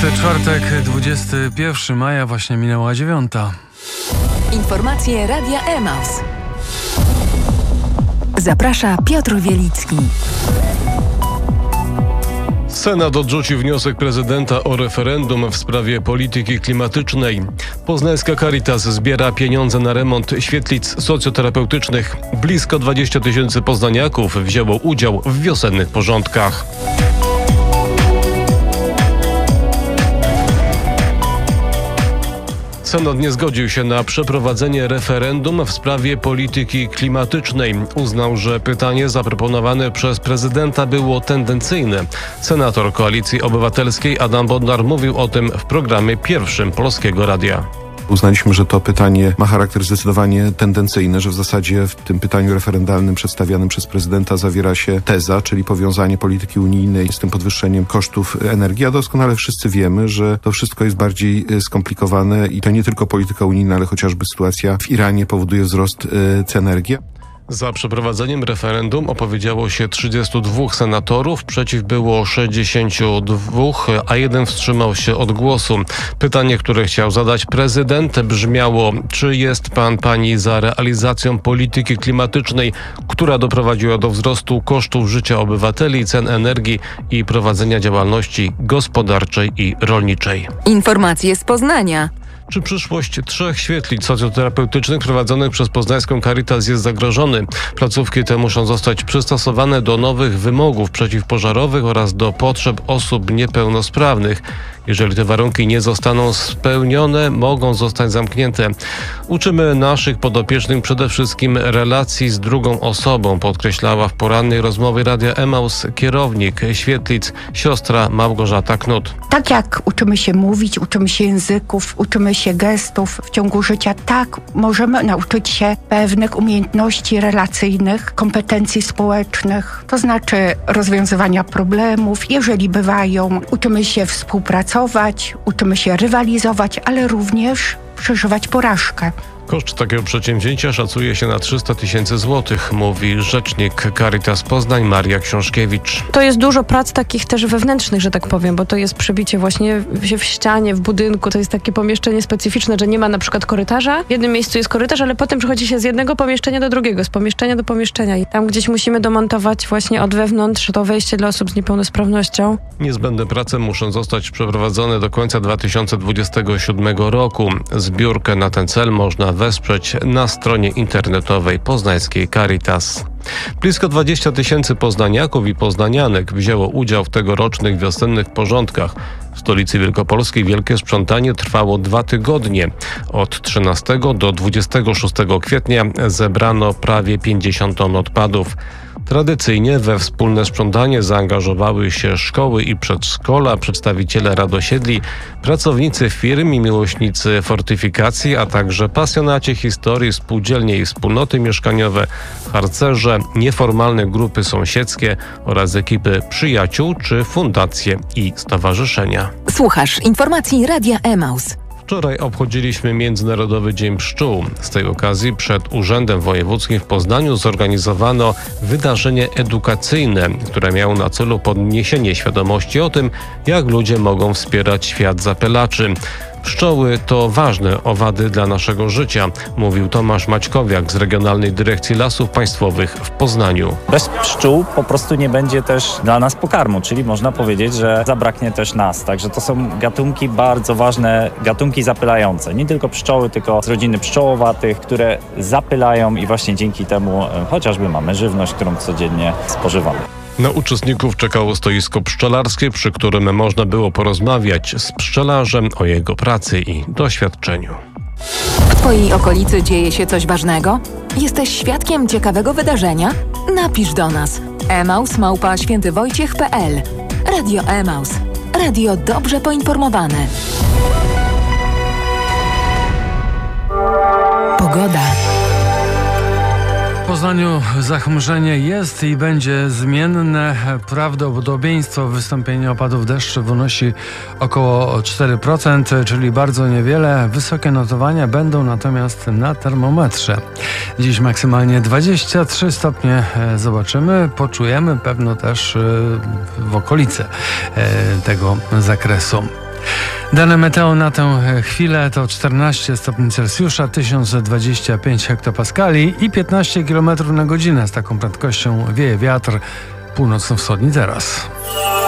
czwartek, 21 maja, właśnie minęła 9. Informacje Radia Emaus. Zaprasza Piotr Wielicki. Senat odrzucił wniosek prezydenta o referendum w sprawie polityki klimatycznej. Poznańska Caritas zbiera pieniądze na remont świetlic socjoterapeutycznych. Blisko 20 000 poznaniaków wzięło udział w wiosennych porządkach. Senat nie zgodził się na przeprowadzenie referendum w sprawie polityki klimatycznej. Uznał, że pytanie zaproponowane przez prezydenta było tendencyjne. Senator Koalicji Obywatelskiej Adam Bodnar mówił o tym w programie pierwszym Polskiego Radia. Uznaliśmy, że to pytanie ma charakter zdecydowanie tendencyjny, że w zasadzie w tym pytaniu referendalnym przedstawianym przez prezydenta zawiera się teza, czyli powiązanie polityki unijnej z tym podwyższeniem kosztów energii, a doskonale wszyscy wiemy, że to wszystko jest bardziej skomplikowane i to nie tylko polityka unijna, ale chociażby sytuacja w Iranie powoduje wzrost cen energii. Za przeprowadzeniem referendum opowiedziało się 32 senatorów, przeciw było 62, a jeden wstrzymał się od głosu. Pytanie, które chciał zadać prezydent, brzmiało: czy jest pani za realizacją polityki klimatycznej, która doprowadziła do wzrostu kosztów życia obywateli, cen energii i prowadzenia działalności gospodarczej i rolniczej? Informacje z Poznania. Czy przyszłość 3 świetlic socjoterapeutycznych prowadzonych przez poznańską Caritas jest zagrożony? Placówki te muszą zostać przystosowane do nowych wymogów przeciwpożarowych oraz do potrzeb osób niepełnosprawnych. Jeżeli te warunki nie zostaną spełnione, mogą zostać zamknięte. Uczymy naszych podopiecznych przede wszystkim relacji z drugą osobą, podkreślała w porannej rozmowie Radia Emaus kierownik świetlic, siostra Małgorzata Knut. Tak jak uczymy się mówić, uczymy się języków, uczymy się gestów w ciągu życia, tak możemy nauczyć się pewnych umiejętności relacyjnych, kompetencji społecznych, to znaczy rozwiązywania problemów, jeżeli bywają. Uczymy się współpracować, uczymy się rywalizować, ale również przeżywać porażkę. Koszt takiego przedsięwzięcia szacuje się na 300 000 złotych, mówi rzecznik Caritas Poznań Maria Książkiewicz. To jest dużo prac takich też wewnętrznych, że tak powiem, bo to jest przebicie właśnie w ścianie, w budynku. To jest takie pomieszczenie specyficzne, że nie ma na przykład korytarza. W jednym miejscu jest korytarz, ale potem przechodzi się z jednego pomieszczenia do drugiego, z pomieszczenia do pomieszczenia. I tam gdzieś musimy domontować właśnie od wewnątrz to wejście dla osób z niepełnosprawnością. Niezbędne prace muszą zostać przeprowadzone do końca 2027 roku. Zbiórkę na ten cel można wesprzeć na stronie internetowej poznańskiej Caritas. Blisko 20 000 poznaniaków i poznanianek wzięło udział w tegorocznych wiosennych porządkach. W stolicy wielkopolskiej wielkie sprzątanie trwało 2 tygodnie. Od 13 do 26 kwietnia zebrano prawie 50 ton odpadów. Tradycyjnie we wspólne sprzątanie zaangażowały się szkoły i przedszkola, przedstawiciele radosiedli, pracownicy firm i miłośnicy fortyfikacji, a także pasjonaci historii, spółdzielnie i wspólnoty mieszkaniowe, harcerze, nieformalne grupy sąsiedzkie oraz ekipy przyjaciół czy fundacje i stowarzyszenia. Słuchasz informacji Radia Emaus. Wczoraj obchodziliśmy Międzynarodowy Dzień Pszczół. Z tej okazji przed Urzędem Wojewódzkim w Poznaniu zorganizowano wydarzenie edukacyjne, które miało na celu podniesienie świadomości o tym, jak ludzie mogą wspierać świat zapylaczy. Pszczoły to ważne owady dla naszego życia, mówił Tomasz Maćkowiak z Regionalnej Dyrekcji Lasów Państwowych w Poznaniu. Bez pszczół po prostu nie będzie też dla nas pokarmu, czyli można powiedzieć, że zabraknie też nas. Także to są gatunki bardzo ważne, gatunki zapylające. Nie tylko pszczoły, tylko z rodziny pszczołowatych, które zapylają i właśnie dzięki temu chociażby mamy żywność, którą codziennie spożywamy. Na uczestników czekało stoisko pszczelarskie, przy którym można było porozmawiać z pszczelarzem o jego pracy i doświadczeniu. W Twojej okolicy dzieje się coś ważnego? Jesteś świadkiem ciekawego wydarzenia? Napisz do nas. emaus@świętywojciech.pl. Radio Emaus. Radio dobrze poinformowane. Pogoda. W Poznaniu zachmurzenie jest i będzie zmienne. Prawdopodobieństwo wystąpienia opadów deszczu wynosi około 4%, czyli bardzo niewiele. Wysokie notowania będą natomiast na termometrze. Dziś maksymalnie 23 stopnie zobaczymy, poczujemy pewno też w okolicy tego zakresu. Dane meteo na tę chwilę to 14 stopni Celsjusza, 1025 hektopaskali i 15 km na godzinę. Z taką prędkością wieje wiatr północno-wschodni teraz.